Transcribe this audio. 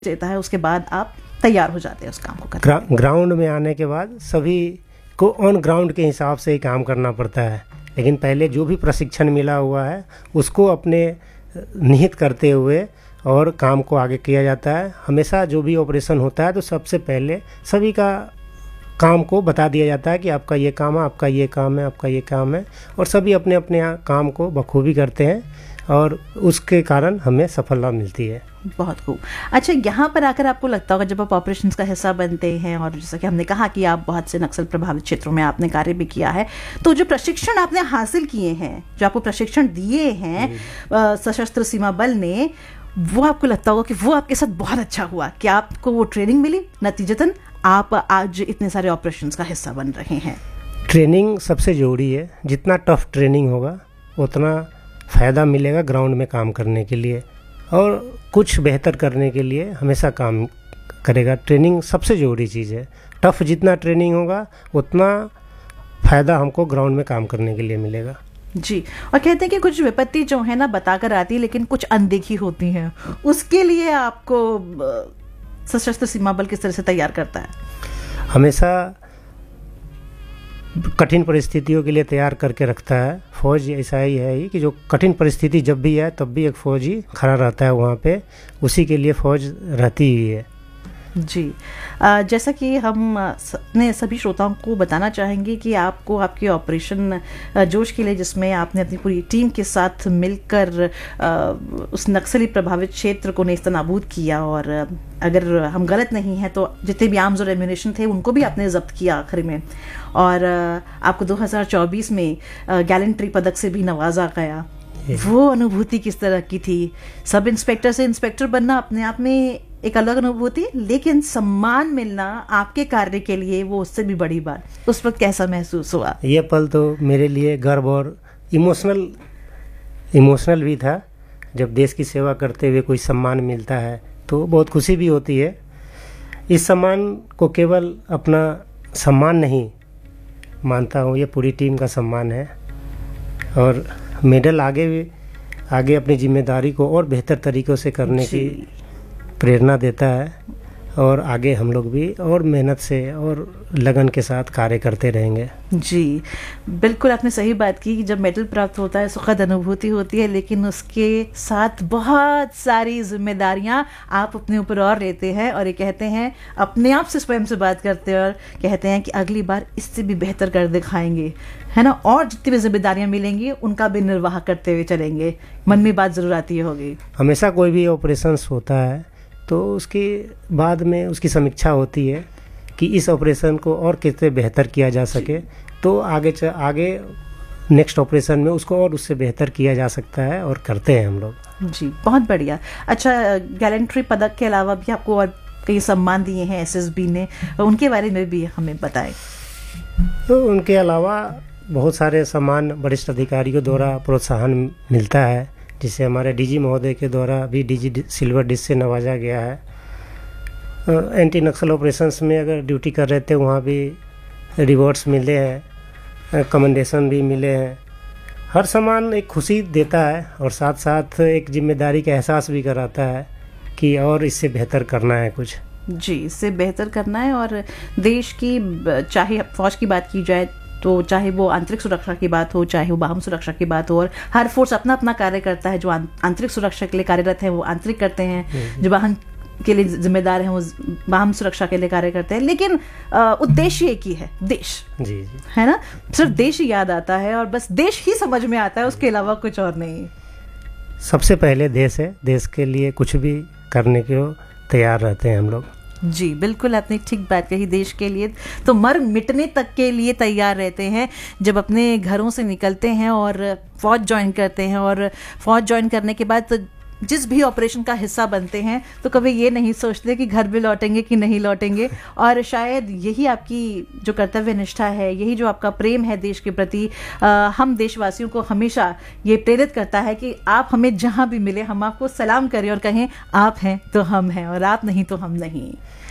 देता है, उसके बाद आप तैयार हो जाते हैं उस काम को करने। ग्राउंड में आने के बाद सभी को ऑन ग्राउंड के हिसाब से ही काम करना पड़ता है, लेकिन पहले जो भी प्रशिक्षण मिला हुआ है उसको अपने निहित करते हुए और काम को आगे किया जाता है। हमेशा जो भी ऑपरेशन होता है तो सबसे पहले सभी का काम को बता दिया जाता है कि आपका ये काम है, आपका ये काम है, आपका ये काम है, और सभी अपने अपने काम को बखूबी करते हैं और उसके कारण हमें सफलता मिलती है। बहुत खूब। अच्छा, यहाँ पर आकर आपको लगता होगा जब आप ऑपरेशंस का हिस्सा बनते हैं, और जैसा कि हमने कहा कि आप बहुत से नक्सल प्रभावित क्षेत्रों में आपने कार्य भी किया है, तो जो प्रशिक्षण आपने हासिल किए हैं, जो आपको प्रशिक्षण दिए हैं सशस्त्र सीमा बल ने, वो आपको लगता होगा कि वो आपके साथ बहुत अच्छा हुआ कि आपको वो ट्रेनिंग मिली, नतीजतन आप आज इतने सारे ऑपरेशंस का हिस्सा बन रहे हैं। ट्रेनिंग सबसे ज़रूरी है। जितना टफ ट्रेनिंग होगा उतना फ़ायदा मिलेगा ग्राउंड में काम करने के लिए, और कुछ बेहतर करने के लिए हमेशा काम करेगा। ट्रेनिंग सबसे ज़रूरी चीज़ है। टफ जितना ट्रेनिंग होगा उतना फ़ायदा हमको ग्राउंड में काम करने के लिए मिलेगा। जी, और कहते हैं कि कुछ विपत्ति जो है ना बताकर आती है लेकिन कुछ अनदेखी होती हैं, उसके लिए आपको सशस्त्र सीमा बल किस तरह से तैयार करता है? हमेशा कठिन परिस्थितियों के लिए तैयार करके रखता है। फौज ऐसा ही है कि जो कठिन परिस्थिति जब भी है तब भी एक फौजी खड़ा रहता है वहाँ पे, उसी के लिए फौज रहती ही है। जी, जैसा कि हम अपने सभी श्रोताओं को बताना चाहेंगे कि आपको आपके ऑपरेशन जोश के लिए, जिसमें आपने अपनी पूरी टीम के साथ मिलकर उस नक्सली प्रभावित क्षेत्र को नेस्तनाबूद किया, और अगर हम गलत नहीं हैं तो जितने भी आर्म्स और एम्यूनेशन थे उनको भी आपने जब्त किया आखिर में, और आपको 2024 में गैलेंट्री पदक से भी नवाजा गया। वो अनुभूति किस तरह की थी? सब इंस्पेक्टर से इंस्पेक्टर बनना अपने आप में एक अलग अनुभूति, लेकिन सम्मान मिलना आपके कार्य के लिए वो उससे भी बड़ी बात। उस वक्त कैसा महसूस हुआ? ये पल तो मेरे लिए गर्व और इमोशनल भी था। जब देश की सेवा करते हुए कोई सम्मान मिलता है तो बहुत खुशी भी होती है। इस सम्मान को केवल अपना सम्मान नहीं मानता हूँ, ये पूरी टीम का सम्मान है, और मेडल आगे अपनी जिम्मेदारी को और बेहतर तरीक़ों से करने की प्रेरणा देता है, और आगे हम लोग भी और मेहनत से और लगन के साथ कार्य करते रहेंगे। जी, बिल्कुल आपने सही बात की कि जब मेडल प्राप्त होता है सुखद अनुभूति होती है, लेकिन उसके साथ बहुत सारी जिम्मेदारियां आप अपने ऊपर और लेते हैं, और ये कहते हैं, अपने आप से स्वयं से बात करते हैं और कहते हैं कि अगली बार इससे भी बेहतर कर दिखाएंगे, है ना, और जितनी भी जिम्मेदारियां मिलेंगी उनका भी निर्वाह करते हुए चलेंगे। मन में बात जरूर आती होगी। हमेशा कोई भी ऑपरेशन होता है तो उसके बाद में उसकी समीक्षा होती है कि इस ऑपरेशन को और कितने बेहतर किया जा सके, तो आगे नेक्स्ट ऑपरेशन में उसको और उससे बेहतर किया जा सकता है, और करते हैं हम लोग। जी, बहुत बढ़िया। अच्छा, गैलेंट्री पदक के अलावा भी आपको और कई सम्मान दिए हैं एसएसबी ने, उनके बारे में भी हमें बताएं। तो उनके अलावा बहुत सारे सम्मान वरिष्ठ अधिकारियों द्वारा प्रोत्साहन मिलता है, जिसे हमारे डीजी महोदय के द्वारा भी डीजी सिल्वर डिस्क से नवाजा गया है। एंटी नक्सल ऑपरेशंस में अगर ड्यूटी कर रहे थे वहाँ भी रिवॉर्ड्स मिले हैं, कमेंडेशन भी मिले हैं। हर सम्मान एक खुशी देता है और साथ साथ एक जिम्मेदारी का एहसास भी कराता है कि और इससे बेहतर करना है कुछ। जी, इससे बेहतर करना है, और देश की, चाहे फौज की बात की जाए तो चाहे वो आंतरिक सुरक्षा की बात हो, चाहे वो बाह्य सुरक्षा की बात हो, और हर फोर्स अपना अपना कार्य करता है। जो आंतरिक सुरक्षा के लिए कार्यरत है वो आंतरिक करते हैं, जो बाहन के लिए जिम्मेदार हैं वो बाह्य सुरक्षा के लिए कार्य करते हैं, लेकिन उद्देश्य एक ही है, देश। जी, है ना, सिर्फ देश ही याद आता है और बस देश ही समझ में आता है, उसके अलावा कुछ और नहीं। सबसे पहले देश है, देश के लिए कुछ भी करने को तैयार रहते हैं हम लोग। जी, बिल्कुल आपने ठीक बात कही। देश के लिए तो मर मिटने तक के लिए तैयार रहते हैं जब अपने घरों से निकलते हैं और फौज ज्वाइन करते हैं, और फौज ज्वाइन करने के बाद तो जिस भी ऑपरेशन का हिस्सा बनते हैं तो कभी ये नहीं सोचते कि घर भी लौटेंगे कि नहीं लौटेंगे, और शायद यही आपकी जो कर्तव्य निष्ठा है, यही जो आपका प्रेम है देश के प्रति, हम देशवासियों को हमेशा ये प्रेरित करता है कि आप हमें जहाँ भी मिले हम आपको सलाम करें और कहें आप हैं तो हम हैं, और आप नहीं तो हम नहीं।